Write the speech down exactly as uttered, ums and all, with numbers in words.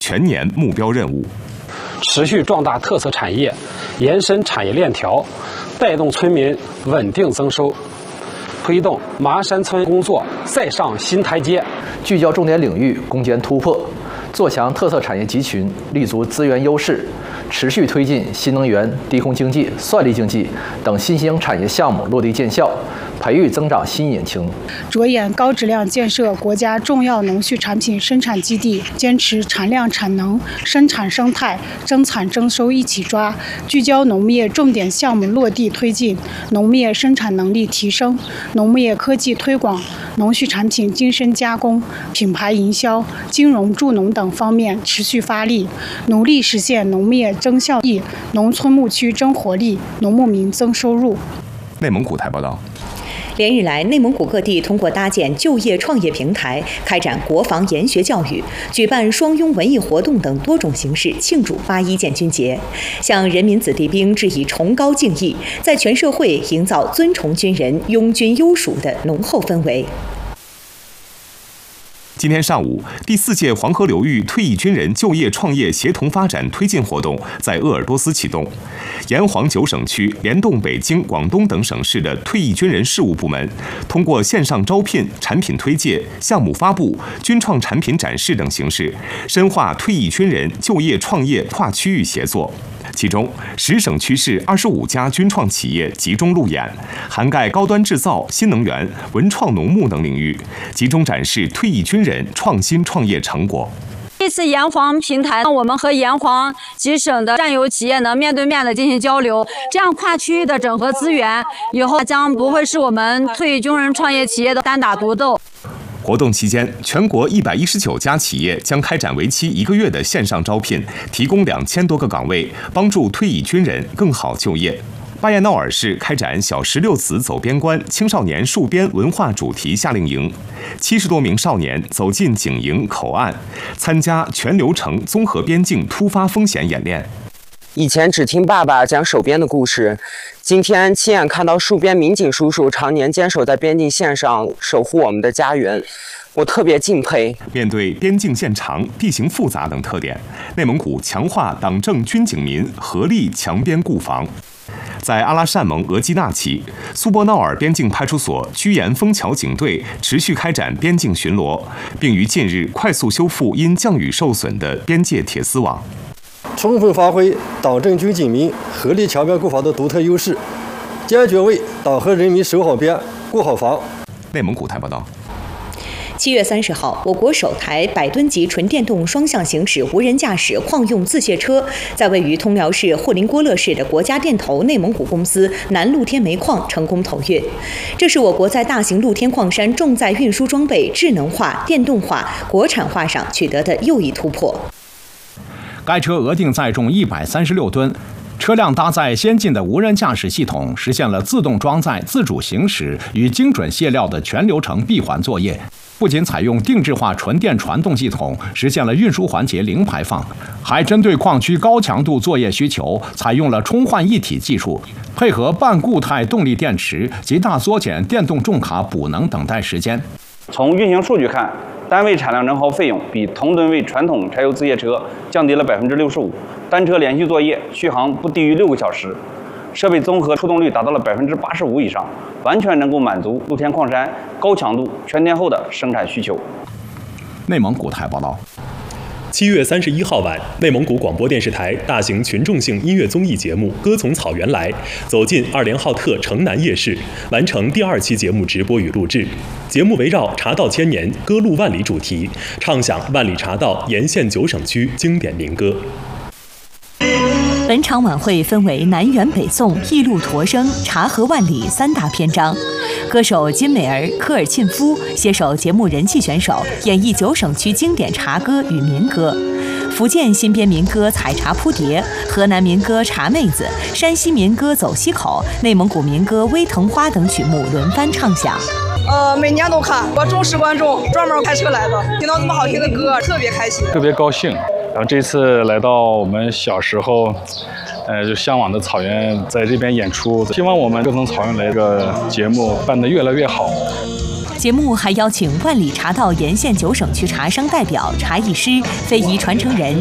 全年目标任务。 持续壮大特色产业，延伸产业链条，带动村民稳定增收，推动麻山村工作再上新台阶。 聚焦重点领域，攻坚突破，做强特色产业集群，立足资源优势，持续推进新能源、低空经济、算力经济等新兴产业项目落地见效，培育增长新引擎。 着眼高质量建设国家重要农畜产品生产基地，坚持产量产能、生产生态、增产增收一起抓，聚焦农业重点项目落地推进，农业生产能力提升、农业科技推广、农畜产品精深加工、品牌营销、金融助农等方面持续发力，努力实现农业增效益、农村牧区增活力、农牧民增收入。 内蒙古台报道。 连日来，内蒙古各地通过搭建就业创业平台，开展国防研学教育，举办双拥文艺活动等多种形式庆祝八一建军节，向人民子弟兵致以崇高敬意，在全社会营造尊崇军人、拥军优属的浓厚氛围。 今天上午，第四届黄河流域退役军人就业创业协同发展推进活动在鄂尔多斯启动。沿黄九省区联动北京、广东等省市的退役军人事务部门，通过线上招聘、产品推介、项目发布、军创产品展示等形式，深化退役军人就业创业跨区域协作。其中，十省区市二十五家军创企业集中路演，涵盖高端制造、新能源、文创农牧等领域，集中展示退役军人创新创业成果。 这次沿黄平台，我们和沿黄几省的战友企业能面对面的进行交流，这样跨区域的整合资源，以后将不会是我们退役军人创业企业的单打独斗。 活动期间，全国一百一十九家企业将开展为期一个月的线上招聘，提供两千多个岗位，帮助退役军人更好就业。巴彦淖尔市开展小石榴籽走边关青少年戍边文化主题夏令营，七十多名少年走进警营口岸，参加全流程综合边境突发风险演练。 以前只听爸爸讲守边的故事，今天亲眼看到戍边民警叔叔常年坚守在边境线上，守护我们的家园，我特别敬佩。 面对边境线长、地形复杂等特点，内蒙古强化党政军警民合力强边固防。在阿拉善盟额济纳旗，苏泊淖尔边境派出所居延枫桥警队持续开展边境巡逻，并于近日快速修复因降雨受损的边界铁丝网。 充分发挥党政军警民合力强边固防的独特优势，坚决为党和人民守好边、固好防。 内蒙古台报道。 七月三十号，我国首台百吨级纯电动双向行驶无人驾驶矿用自卸车在位于通辽市霍林郭勒市的国家电投内蒙古公司南露天煤矿成功投运。这是我国在大型露天矿山重载运输装备智能化、电动化、国产化上取得的又一突破。 该车额定载重一百三十六吨。车辆搭载先进的无人驾驶系统，实现了自动装载、自主行驶与精准卸料的全流程闭环作业。不仅采用定制化纯电传动系统，实现了运输环节零排放，还针对矿区高强度作业需求，采用了充换一体技术，配合半固态动力电池，极大缩减电动重卡补能等待时间。 从运行数据看，单位产量能耗费用比同吨位传统柴油自卸车降低了百分之六十五，单车连续作业续航不低于六个小时，设备综合出动率达到了百分之八十五以上，完全能够满足露天矿山高强度全天候的生产需求。 内蒙古台报道。 七月三十一号晚，内蒙古广播电视台大型群众性音乐综艺节目《歌从草原来》走进二连浩特城南夜市，完成第二期节目直播与录制。节目围绕茶道千年、歌路万里主题，唱响万里茶道沿线九省区经典民歌。 本场晚会分为南园北宋、一路驼声、茶和万里三大篇章。歌手金美儿、科尔沁夫携手节目人气选手，演绎九省区经典茶歌与民歌。福建新编民歌《采茶扑蝶》，河南民歌《茶妹子》，山西民歌《走西口》，内蒙古民歌《微藤花》等曲目轮番唱响。 呃，每年都看，我忠实观众，专门开车来的，听到这么好听的歌，特别开心， 特别高兴。然后这次来到我们小时候，呃，就向往的草原，在这边演出，希望我们歌从草原来这个节目办得越来越好。 节目还邀请万里茶道沿线九省区茶商代表、茶艺师、非遗传承人。